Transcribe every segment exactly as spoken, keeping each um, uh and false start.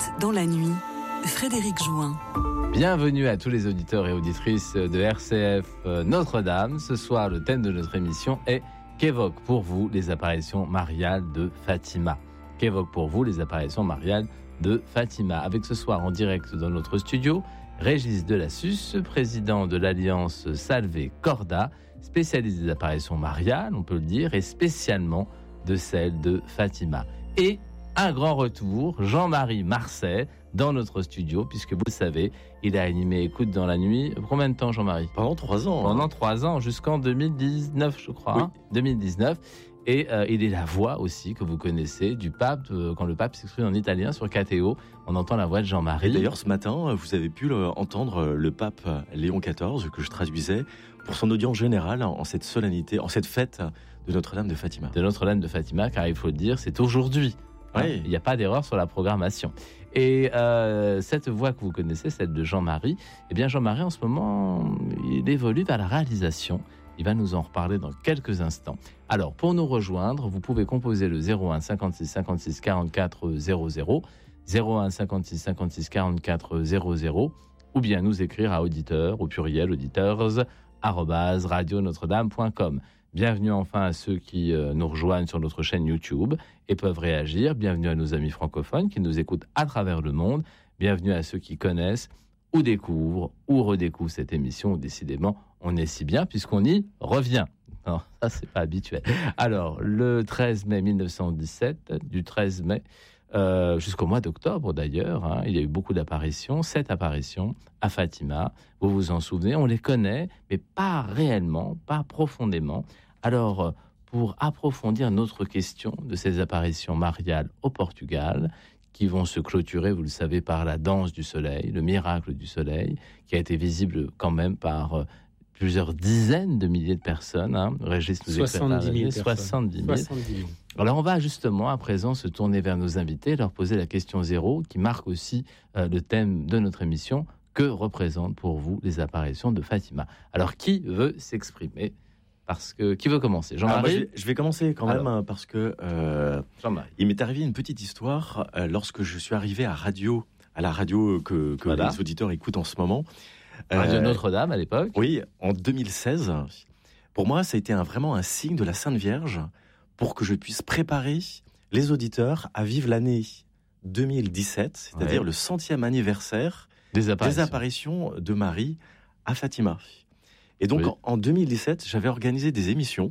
dans la nuit, Frédéric Jouin. Bienvenue à tous les auditeurs et auditrices de R C F Notre-Dame. Ce soir, le thème de notre émission est « Qu'évoquent pour vous les apparitions mariales de Fatima ?» Qu'évoquent pour vous les apparitions mariales de Fatima ? Avec ce soir en direct dans notre studio, Régis Delassus, président de l'Alliance Salvé Corda, spécialiste des apparitions mariales, on peut le dire, et spécialement de celle de Fatima. Et un grand retour, Jean-Marie Marcet, dans notre studio, puisque vous le savez, il a animé Écoute dans la nuit. Combien de temps, Jean-Marie ? Pendant trois ans. Pendant hein. trois ans, jusqu'en deux mille dix-neuf, je crois. Oui. Hein, deux mille dix-neuf. Et euh, il est la voix aussi que vous connaissez du pape. Euh, quand le pape s'exprime en italien sur K T O, on entend la voix de Jean-Marie. Et d'ailleurs, ce matin, vous avez pu entendre le pape Léon quatorze, que je traduisais, pour son audience générale en cette solennité, en cette fête de Notre-Dame de Fatima. De Notre-Dame de Fatima, car il faut le dire, c'est aujourd'hui. Oui. Il n'y a pas d'erreur sur la programmation. Et euh, cette voix que vous connaissez, celle de Jean-Marie, eh bien Jean-Marie, en ce moment, il évolue vers la réalisation. Il va nous en reparler dans quelques instants. Alors, pour nous rejoindre, vous pouvez composer le zéro un cinquante-six cinquante-six quarante-quatre zéro zéro, zéro un cinquante-six cinquante-six quarante-quatre zéro zéro, ou bien nous écrire à auditeur, au pluriel, auditeurs, arobase radio notre dame point com. Bienvenue enfin à ceux qui euh, nous rejoignent sur notre chaîne YouTube et peuvent réagir. Bienvenue à nos amis francophones qui nous écoutent à travers le monde. Bienvenue à ceux qui connaissent ou découvrent ou redécouvrent cette émission. Décidément, on est si bien puisqu'on y revient. Non, ça, c'est pas habituel. Alors, le treize mai mille neuf cent dix-sept, du treize mai euh, jusqu'au mois d'octobre d'ailleurs, hein, il y a eu beaucoup d'apparitions, sept apparitions à Fatima. Vous vous en souvenez, on les connaît, mais pas réellement, pas profondément. Alors, pour approfondir notre question de ces apparitions mariales au Portugal, qui vont se clôturer, vous le savez, par la danse du soleil, le miracle du soleil, qui a été visible quand même par euh, plusieurs dizaines de milliers de personnes. Hein. Régis nous soixante-dix mille soixante-dix mille. soixante-dix mille. Alors on va justement à présent se tourner vers nos invités, leur poser la question zéro, qui marque aussi euh, le thème de notre émission. Que représentent pour vous les apparitions de Fatima ? Alors qui veut s'exprimer ? Parce que qui veut commencer ? Jean-Marie ? Alors, moi, je, vais, je vais commencer quand Alors. même hein, parce que euh, Jean-Marie. il m'est arrivé une petite histoire euh, lorsque je suis arrivé à radio, à la radio que, que Voilà. les auditeurs écoutent en ce moment. Radio Euh, Notre-Dame à l'époque. Oui, en deux mille seize. Pour moi, ça a été un, vraiment un signe de la Sainte Vierge pour que je puisse préparer les auditeurs à vivre l'année deux mille dix-sept, c'est-à-dire Ouais. le centième anniversaire Des apparitions. des apparitions de Marie à Fatima. Et donc, Oui. en, en deux mille dix-sept, j'avais organisé des émissions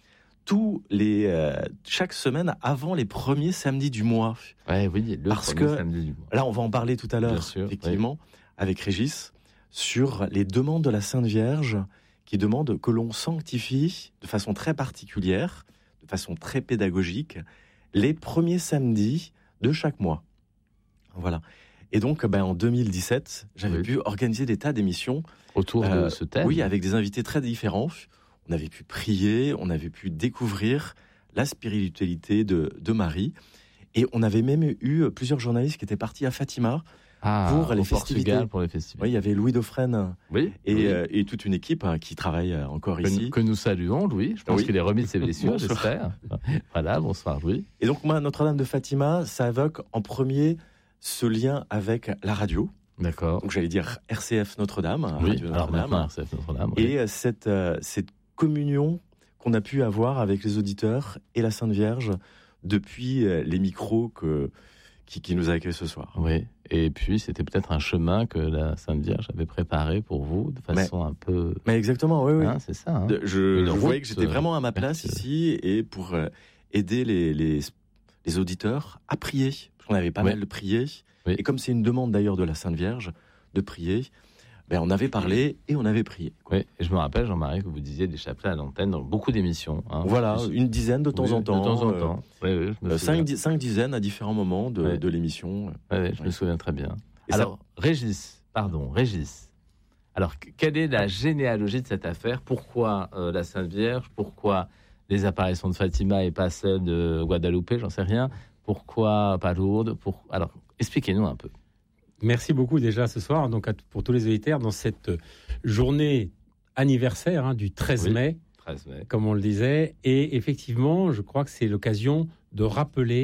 tous les, euh, chaque semaine avant les premiers samedis du mois. Ouais, oui, le Parce premier que- samedi du mois. Là, on va en parler tout à Bien l'heure, sûr, effectivement, avec Régis, sur les demandes de la Sainte Vierge qui demandent que l'on sanctifie de façon très particulière, de façon très pédagogique, les premiers samedis de chaque mois. Voilà. Et donc, ben, en deux mille dix-sept, j'avais Oui. pu organiser des tas d'émissions. Autour Euh, de ce thème. Oui, avec des invités très différents. On avait pu prier, on avait pu découvrir la spiritualité de, de Marie. Et on avait même eu plusieurs journalistes qui étaient partis à Fatima. Ah, pour les au festivités. Portugal, pour les festivals. Oui, il y avait Louis Dauphren Oui, et, oui. euh, et toute une équipe hein, qui travaille euh, encore que, ici. que nous saluons, Louis. Je pense Oui. qu'il est remis de ses blessures, Bonsoir. j'espère. Voilà, bonsoir, Louis. Et donc, moi, Notre-Dame de Fatima, ça évoque en premier ce lien avec la radio. D'accord. Donc, j'allais dire R C F Notre-Dame. Oui, Radio alors Notre-Dame. maintenant, c'est Notre-Dame. oui. Et euh, cette, euh, cette communion qu'on a pu avoir avec les auditeurs et la Sainte Vierge depuis euh, les micros que, qui, qui nous accueillent ce soir. Oui, et puis c'était peut-être un chemin que la Sainte Vierge avait préparé pour vous, de façon un peu... Mais exactement, oui, oui. Hein, c'est ça, hein. De- je Une je route, voyais que j'étais euh, vraiment à ma place merci. ici et pour euh, aider les, les, les auditeurs à prier. Parce qu'on avait pas Oui. mal de prier. Oui. Et comme c'est une demande d'ailleurs de la Sainte Vierge de prier, ben on avait parlé et on avait prié. quoi. Oui, et je me rappelle, Jean-Marie, que vous disiez des chapelets à l'antenne dans beaucoup d'émissions. Hein. Voilà, Plus- une dizaine de temps oui, en temps. De temps en euh, temps. Oui, oui, je me euh, souviens. cinq, di- cinq dizaines à différents moments de, Ouais. de l'émission. Oui, oui, je me Oui. souviens très bien. Et ça- Alors, Régis, pardon, Régis. Alors, que- quelle est la généalogie de cette affaire ? Pourquoi euh, la Sainte Vierge ? Pourquoi les apparitions de Fatima et pas celles de Guadalupe ? J'en sais rien. Pourquoi pas Lourdes ? Pour... Alors, expliquez-nous un peu. Merci beaucoup déjà ce soir, donc à- pour tous les auditeurs, dans cette journée anniversaire hein, du treize Oui. mai, treize mai. comme on le disait. Et effectivement, je crois que c'est l'occasion de rappeler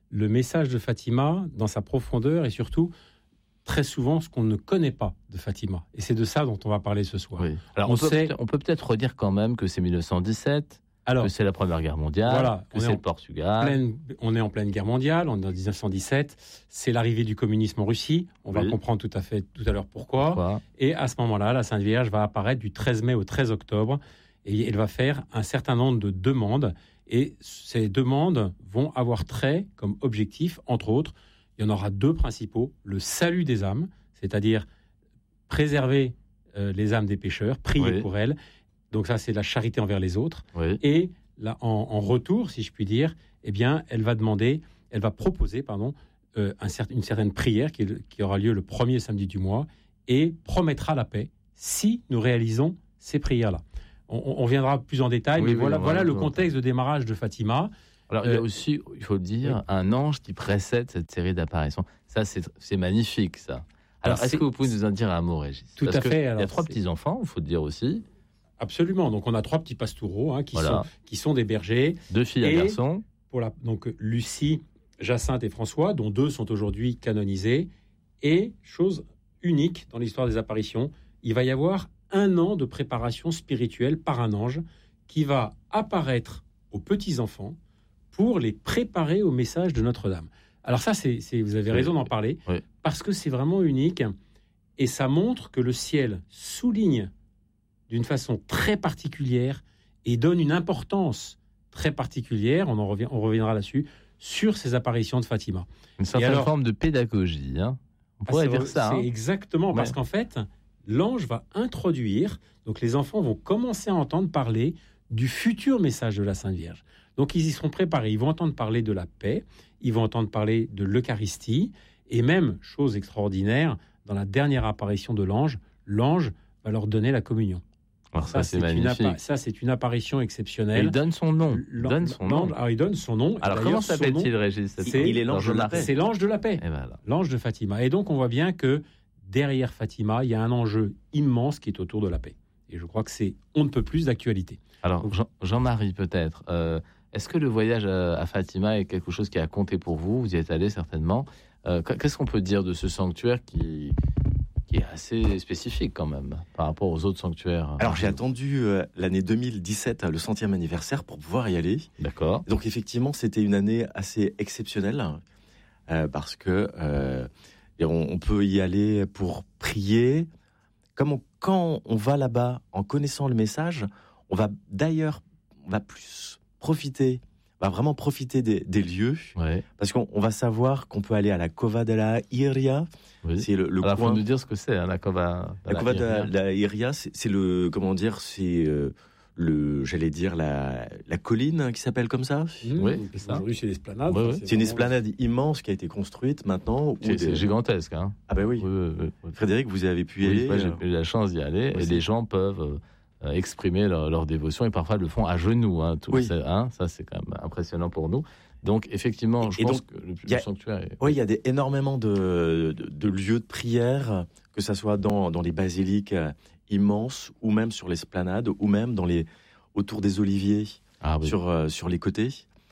le message de Fatima dans sa profondeur et surtout, très souvent, ce qu'on ne connaît pas de Fatima. Et c'est de ça dont on va parler ce soir. Oui. Alors, on, on, peut, sait... on peut peut-être redire quand même que c'est mille neuf cent dix-sept, Alors, que c'est la Première Guerre mondiale, voilà, que c'est le Portugal. Pleine, on est en pleine guerre mondiale, on est en dix-neuf cent dix-sept, c'est l'arrivée du communisme en Russie, on oui. va comprendre tout à fait tout à l'heure pourquoi. pourquoi. Et à ce moment-là, la Sainte Vierge va apparaître du treize mai au treize octobre, et elle va faire un certain nombre de demandes, et ces demandes vont avoir trait comme objectif, entre autres, il y en aura deux principaux, le salut des âmes, c'est-à-dire préserver euh, les âmes des pécheurs, prier oui. pour elles. Donc ça, c'est la charité envers les autres. Oui. Et là, en, en retour, si je puis dire, eh bien, elle va demander, elle va proposer, pardon, euh, un cer- une certaine prière qui, qui aura lieu le premier samedi du mois et promettra la paix si nous réalisons ces prières-là. On, on viendra plus en détail, oui, mais oui, voilà, voilà le contexte de démarrage de Fatima. Alors, euh, il y a aussi, il faut le dire, oui. un ange qui précède cette série d'apparitions. Ça, c'est, c'est magnifique, ça. Alors, Alors est-ce que vous pouvez nous en dire un mot, Régis ? Tout Parce à fait. Il y a trois petits-enfants, il faut le dire aussi. Absolument. Donc, on a trois petits pastoureaux hein, qui, voilà. sont, qui sont des bergers. Deux filles et un garçon. Pour la, donc, Lucie, Jacinthe et François, dont deux sont aujourd'hui canonisés. Et, chose unique dans l'histoire des apparitions, il va y avoir un an de préparation spirituelle par un ange qui va apparaître aux petits-enfants pour les préparer au message de Notre-Dame. Alors ça, c'est, c'est, vous avez raison d'en parler, oui. parce que c'est vraiment unique, et ça montre que le ciel souligne d'une façon très particulière et donne une importance très particulière, on, en revient, on reviendra là-dessus, sur ces apparitions de Fatima. Une certaine alors, forme de pédagogie, hein on pourrait ah, dire c'est, ça. C'est hein exactement, ouais. parce qu'en fait, l'ange va introduire, donc les enfants vont commencer à entendre parler du futur message de la Sainte Vierge. Donc ils y seront préparés, ils vont entendre parler de la paix, ils vont entendre parler de l'Eucharistie, et même, chose extraordinaire, dans la dernière apparition de l'ange, l'ange va leur donner la communion. Alors ça, ça c'est, c'est magnifique. Une appa- ça, c'est une apparition exceptionnelle. Et il donne son nom. L'an- donne son nom. Alors, il donne son nom. Alors, comment s'appelle-t-il, Régis ? C'est, il est l'ange de la paix. C'est l'ange de la paix. Et voilà. L'ange de Fatima. Et donc, on voit bien que derrière Fatima, il y a un enjeu immense qui est autour de la paix. Et je crois que c'est on ne peut plus d'actualité. Alors, Jean- Jean-Marie, peut-être. Euh, est-ce que le voyage à, à Fatima est quelque chose qui a compté pour vous ? Vous y êtes allé certainement. Euh, qu'est-ce qu'on peut dire de ce sanctuaire qui, qui est assez spécifique quand même par rapport aux autres sanctuaires ? Alors, j'ai attendu euh, l'année deux mille dix-sept, le centième anniversaire, pour pouvoir y aller. D'accord. Donc, effectivement, c'était une année assez exceptionnelle euh, parce que euh, on, on peut y aller pour prier. Comme on, quand on va là-bas en connaissant le message, on va d'ailleurs, on va plus profiter, on va vraiment profiter des, des lieux, ouais. parce qu'on on va savoir qu'on peut aller à la Cova de la Iria. Oui. C'est le, le Alors, coin. faut nous dire ce que c'est, hein, la Cova. De la, la Cova de la, la Iria, c'est, c'est le, comment dire, c'est euh, le, j'allais dire la, la colline qui s'appelle comme ça. Mmh, oui, c'est ça. Aujourd'hui, c'est l'esplanade. Oui, oui. C'est, c'est une esplanade immense qui a été construite maintenant. C'est, c'est gigantesque, hein. Ah ben oui. Oui, oui, oui. Frédéric, vous avez pu y oui, aller. moi, j'ai eu la chance d'y aller, oui, et c'est... les gens peuvent euh, exprimer leur, leur dévotion, et parfois le font à genoux. Hein, tout, oui. c'est, hein, ça, c'est quand même impressionnant pour nous. Donc, effectivement, je et pense donc, que le, le a, sanctuaire est... Oui, il y a des, énormément de, de, de lieux de prière, que ce soit dans, dans les basiliques immenses, ou même sur l'esplanade, ou même dans les, autour des oliviers, ah, oui. sur, euh, sur les côtés.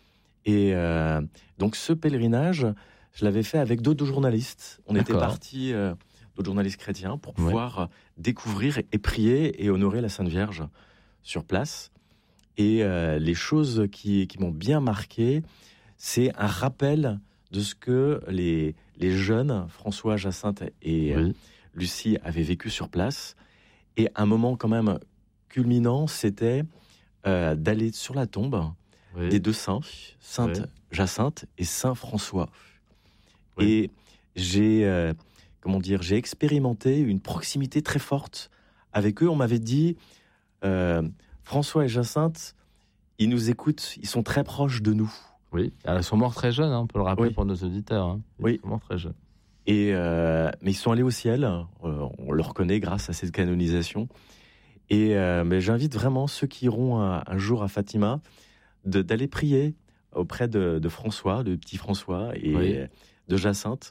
Et euh, donc, ce pèlerinage, je l'avais fait avec d'autres journalistes. On D'accord. était partis, euh, d'autres journalistes chrétiens, pour pouvoir ouais. découvrir et prier et honorer la Sainte Vierge sur place. Et euh, les choses qui, qui m'ont bien marqué, c'est un rappel de ce que les, les jeunes, François, Jacinthe et oui. euh, Lucie, avaient vécu sur place. Et un moment quand même culminant, c'était euh, d'aller sur la tombe oui. des deux saints, Sainte oui. Jacinthe et Saint François. Oui. Et j'ai, euh, comment dire, j'ai expérimenté une proximité très forte avec eux. On m'avait dit, euh, François et Jacinthe, ils nous écoutent, ils sont très proches de nous. Oui, ils sont morts très jeunes, hein, on peut le rappeler oui. pour nos auditeurs. Hein. Ils oui. sont morts très jeunes. Et euh, mais ils sont allés au ciel, euh, on le reconnaît grâce à cette canonisation. Et euh, mais j'invite vraiment ceux qui iront un, un jour à Fatima de, d'aller prier auprès de, de François, de petit François et oui. de Jacinthe,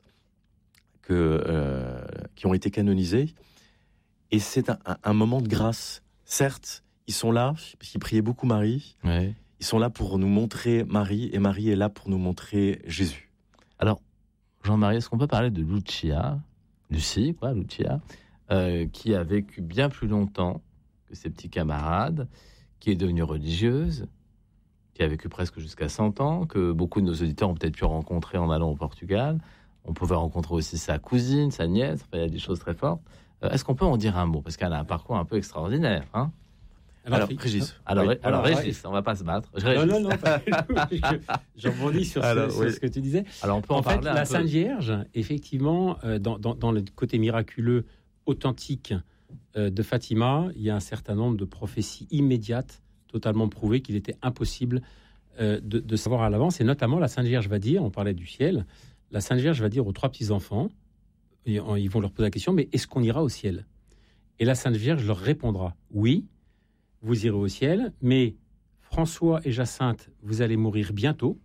que, euh, qui ont été canonisés. Et c'est un, un, un moment de grâce. Certes, ils sont là, parce qu'ils priaient beaucoup Marie. Oui. Ils sont là pour nous montrer Marie, et Marie est là pour nous montrer Jésus. Alors, Jean-Marie, est-ce qu'on peut parler de Lucia, Lucie, quoi, Lucia, euh, qui a vécu bien plus longtemps que ses petits camarades, qui est devenue religieuse, qui a vécu presque jusqu'à cent ans, que beaucoup de nos auditeurs ont peut-être pu rencontrer en allant au Portugal. On pouvait rencontrer aussi sa cousine, sa nièce, enfin, il y a des choses très fortes. Euh, est-ce qu'on peut en dire un mot? Parce qu'elle a un parcours un peu extraordinaire, hein. Alors, alors, Régis. Alors, oui. alors, alors Régis, on ne va pas se battre. Non, non, non, pas du tout. Je rebondis sur, alors, ce, oui. sur ce que tu disais. Alors, on peut en, en parler fait, un la peu. Sainte Vierge, effectivement, euh, dans, dans, dans le côté miraculeux, authentique euh, de Fatima, il y a un certain nombre de prophéties immédiates, totalement prouvées qu'il était impossible euh, de, de savoir à l'avance. Et notamment, la Sainte Vierge va dire, on parlait du ciel, la Sainte Vierge va dire aux trois petits-enfants, ils vont leur poser la question, mais est-ce qu'on ira au ciel? Et la Sainte Vierge leur répondra, oui, vous irez au ciel, mais François et Jacinthe, vous allez mourir bientôt.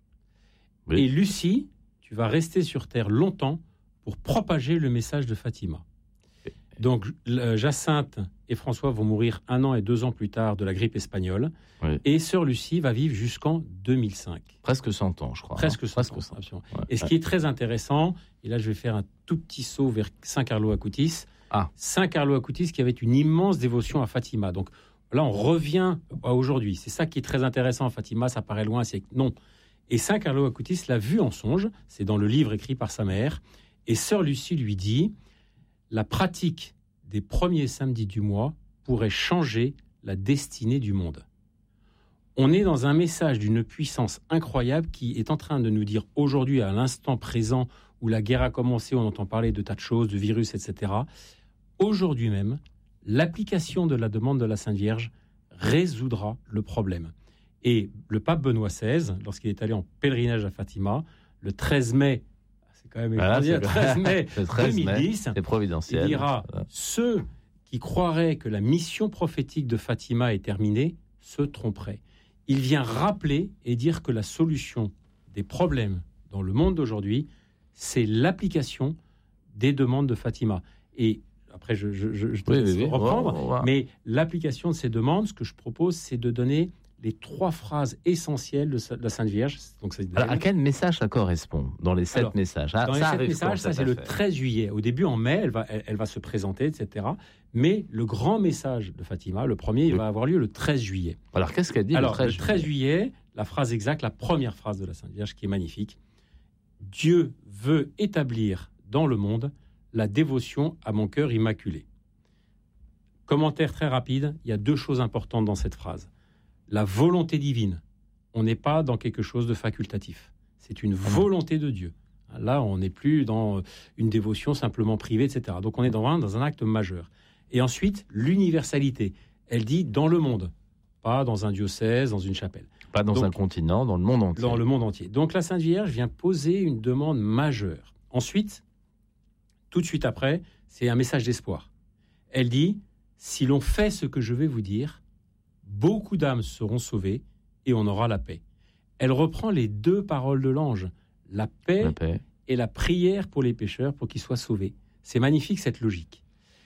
Oui. Et Lucie, tu vas rester sur Terre longtemps pour propager le message de Fatima. Donc, Jacinthe et François vont mourir un an et deux ans plus tard de la grippe espagnole. Oui. Et sœur Lucie va vivre jusqu'en deux mille cinq. Presque cent ans, je crois. Presque cent Presque ans, cent. absolument. Ouais. Et ce qui est très intéressant, et là je vais faire un tout petit saut vers Saint Carlo Acutis. Ah. Saint Carlo Acutis qui avait une immense dévotion à Fatima. Donc là, on revient à aujourd'hui. C'est ça qui est très intéressant. Fatima, ça paraît loin, c'est non. Et Saint Carlo Acutis l'a vu en songe. C'est dans le livre écrit par sa mère. Et sœur Lucie lui dit, la pratique des premiers samedis du mois pourrait changer la destinée du monde. On est dans un message d'une puissance incroyable qui est en train de nous dire aujourd'hui, à l'instant présent où la guerre a commencé, on entend parler de tas de choses, de virus, et cetera. Aujourd'hui même, l'application de la demande de la Sainte Vierge résoudra le problème. Et le pape Benoît seize, lorsqu'il est allé en pèlerinage à Fatima, le treize mai, c'est quand même voilà, le treize mai le treize deux mille dix, mai, c'est providentiel. Il dira, voilà. Ceux qui croiraient que la mission prophétique de Fatima est terminée se tromperaient. Il vient rappeler et dire que la solution des problèmes dans le monde d'aujourd'hui, c'est l'application des demandes de Fatima. Et après, je, je, je te oui, laisse oui, reprendre, oui, oui, oui. Mais l'application de ces demandes, ce que je propose, c'est de donner les trois phrases essentielles de la Sainte Vierge. Donc, c'est alors, à quel message ça correspond dans les sept alors, messages ah, Dans ça les sept messages, ça, c'est le treize juillet. Au début, en mai, elle va, elle, elle va se présenter, et cetera. Mais le grand message de Fatima, le premier, oui. il va avoir lieu le treize juillet. Alors, qu'est-ce qu'elle dit alors, le treize, le treize juillet, la phrase exacte, la première phrase de la Sainte Vierge, qui est magnifique. Dieu veut établir dans le monde la dévotion à mon cœur immaculé. Commentaire très rapide, il y a deux choses importantes dans cette phrase. La volonté divine. On n'est pas dans quelque chose de facultatif. C'est une volonté de Dieu. Là, on n'est plus dans une dévotion simplement privée, et cetera. Donc, on est dans un, dans un acte majeur. Et ensuite, l'universalité. Elle dit dans le monde, pas dans un diocèse, dans une chapelle. Pas dans Donc, un continent, dans le monde entier. Dans le monde entier. Donc, la Sainte Vierge vient poser une demande majeure. Ensuite, tout de suite après, c'est un message d'espoir. Elle dit, si l'on fait ce que je vais vous dire, beaucoup d'âmes seront sauvées et on aura la paix. Elle reprend les deux paroles de l'ange, la paix, la paix. Et la prière pour les pécheurs pour qu'ils soient sauvés. C'est magnifique cette logique.